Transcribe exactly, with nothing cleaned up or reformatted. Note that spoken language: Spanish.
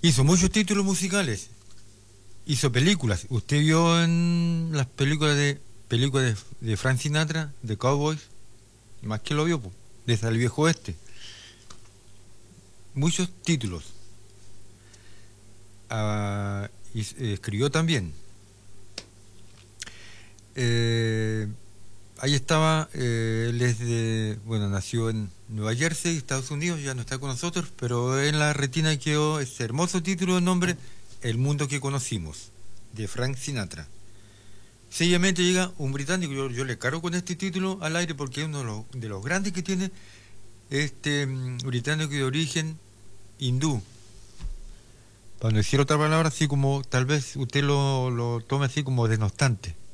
Hizo muchos títulos musicales, hizo películas. ¿Usted vio en las películas de películas de, de Frank Sinatra, de Cowboys? Más que lo vio, po, desde el viejo oeste. Muchos títulos. Ah, y, eh, escribió también. Eh, ahí estaba, eh, él es de, bueno, nació en Nueva Jersey, Estados Unidos, ya no está con nosotros, pero en la retina quedó ese hermoso título de nombre, El mundo que conocimos, de Frank Sinatra. Seguidamente llega un británico, yo, yo le cargo con este título al aire porque es uno de los, de los grandes que tiene este um, británico de origen hindú. Para no decir otra palabra así como, tal vez usted lo, lo tome así como denostante.